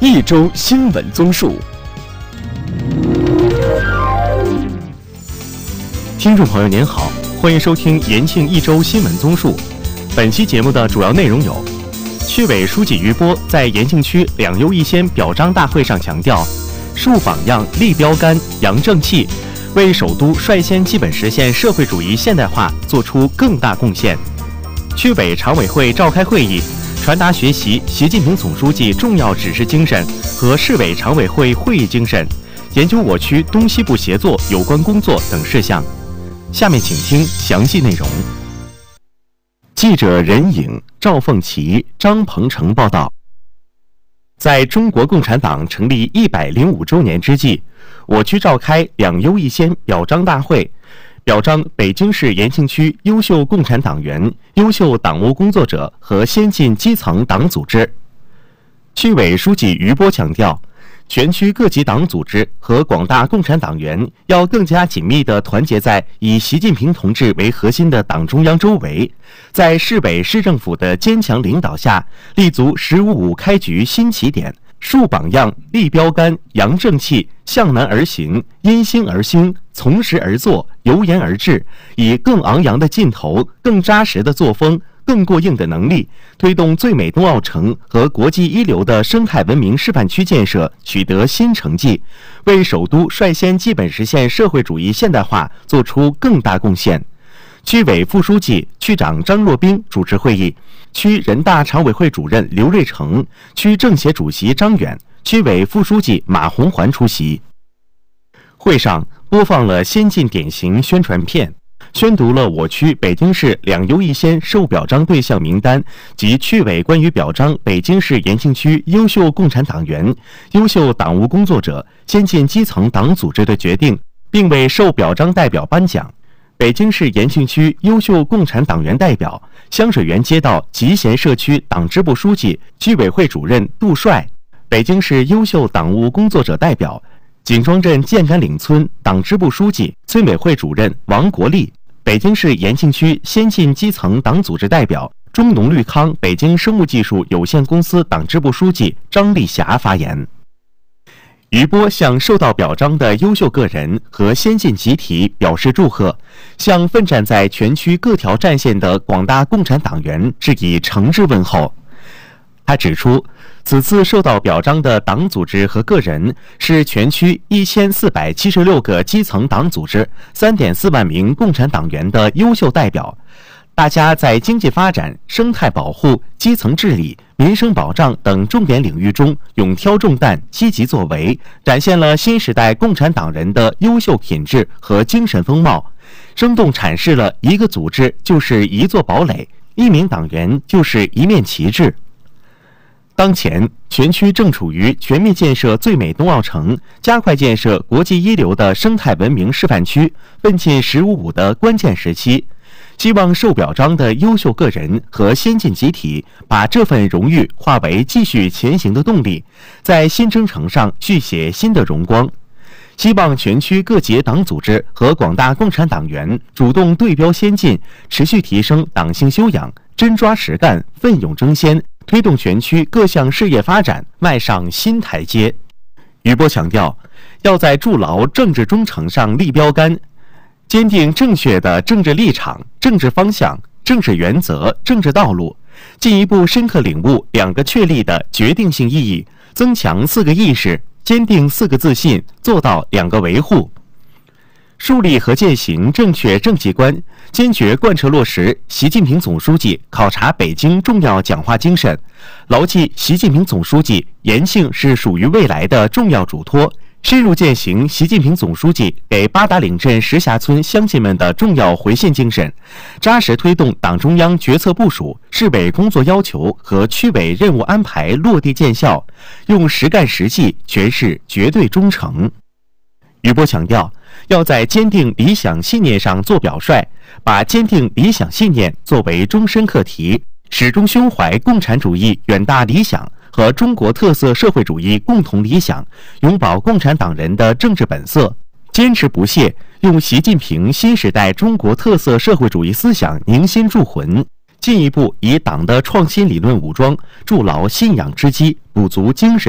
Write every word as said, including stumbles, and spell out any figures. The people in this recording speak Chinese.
一周新闻综述。听众朋友您好，欢迎收听延庆一周新闻综述。本期节目的主要内容有：区委书记于波在延庆区两优一先表彰大会上强调，树榜样、立标杆、扬正气，为首都率先基本实现社会主义现代化做出更大贡献。区委常委会召开会议，传达学习习近平总书记重要指示精神和市委常委会会议精神，研究我区东西部协作有关工作等事项。下面请听详细内容。记者任颖、赵凤琪、张鹏程报道。在中国共产党成立一百零五周年之际，我区召开两优一先表彰大会，表彰北京市延庆区优秀共产党员、优秀党务工作者和先进基层党组织。区委书记于波强调，全区各级党组织和广大共产党员要更加紧密地团结在以习近平同志为核心的党中央周围，在市委市政府的坚强领导下，立足十五五开局新起点，树榜样、立标杆、扬正气，向南而行，因心而兴，从实而作，由言而至，以更昂扬的劲头、更扎实的作风、更过硬的能力，推动最美冬奥城和国际一流的生态文明示范区建设取得新成绩，为首都率先基本实现社会主义现代化做出更大贡献。区委副书记、区长张若冰主持会议，区人大常委会主任刘瑞成、区政协主席张远、区委副书记马红环出席。会上播放了先进典型宣传片，宣读了我区北京市两优一先受表彰对象名单及区委关于表彰北京市延庆区优秀共产党员、优秀党务工作者、先进基层党组织的决定，并为受表彰代表颁奖。北京市延庆区优秀共产党员代表、香水园街道集贤社区党支部书记、居委会主任杜帅；北京市优秀党务工作者代表、锦庄镇建杆岭村党支部书记、村委会主任王国立；北京市延庆区先进基层党组织代表、中农绿康北京生物技术有限公司党支部书记张丽霞发言。于波向受到表彰的优秀个人和先进集体表示祝贺，向奋战在全区各条战线的广大共产党员致以诚挚问候。他指出，此次受到表彰的党组织和个人是全区一千四百七十六个基层党组织、三点四万名共产党员的优秀代表。大家在经济发展、生态保护、基层治理、民生保障等重点领域中勇挑重担、积极作为，展现了新时代共产党人的优秀品质和精神风貌，生动阐释了一个组织就是一座堡垒，一名党员就是一面旗帜。当前，全区正处于全面建设最美冬奥城、加快建设国际一流的生态文明示范区、奋进“十五五”的关键时期。希望受表彰的优秀个人和先进集体把这份荣誉化为继续前行的动力，在新征程上续写新的荣光。希望全区各级党组织和广大共产党员主动对标先进，持续提升党性修养，真抓实干，奋勇争先，推动全区各项事业发展迈上新台阶。于波强调，要在筑牢政治忠诚上立标杆，坚定正确的政治立场、政治方向、政治原则、政治道路，进一步深刻领悟两个确立的决定性意义，增强四个意识，坚定四个自信，做到两个维护，树立和践行正确政绩观，坚决贯彻落实习近平总书记考察北京重要讲话精神，牢记习近平总书记延庆是属于未来的重要嘱托，深入践行习近平总书记给八达岭镇石峡村乡亲们的重要回信精神，扎实推动党中央决策部署、市委工作要求和区委任务安排落地见效，用实干实际诠释绝对忠诚。于波强调，要在坚定理想信念上做表率，把坚定理想信念作为终身课题，始终胸怀共产主义远大理想和中国特色社会主义共同理想，永葆共产党人的政治本色，坚持不懈，用习近平新时代中国特色社会主义思想凝心铸魂，进一步以党的创新理论武装，筑牢信仰之基，补足精神